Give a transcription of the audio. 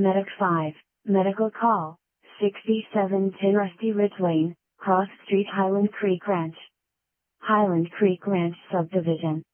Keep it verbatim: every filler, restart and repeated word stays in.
Medic five, Medical Call, sixty-seven ten Rusty Ridge Lane, Cross Street, Highland Creek Ranch. Highland Creek Ranch Subdivision.